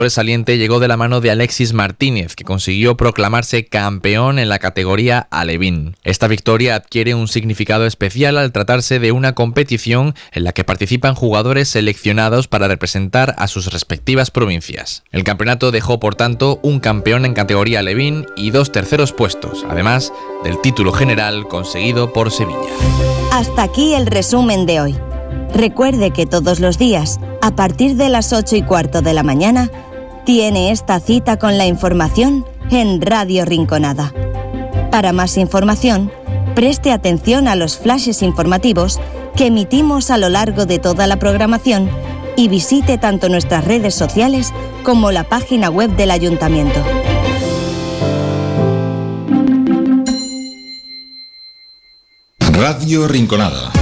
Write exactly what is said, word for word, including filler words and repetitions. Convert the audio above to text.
Saliente llegó de la mano de Alexis Martínez, que consiguió proclamarse campeón en la categoría alevín. Esta victoria adquiere un significado especial al tratarse de una competición en la que participan jugadores seleccionados para representar a sus respectivas provincias. El campeonato dejó, por tanto, un campeón en categoría alevín y dos terceros puestos, además del título general conseguido por Sevilla. Hasta aquí el resumen de hoy. Recuerde que todos los días, a partir de las ocho y cuarto de la mañana, tiene esta cita con la información en Radio Rinconada. Para más información, preste atención a los flashes informativos que emitimos a lo largo de toda la programación y visite tanto nuestras redes sociales como la página web del Ayuntamiento. Radio Rinconada.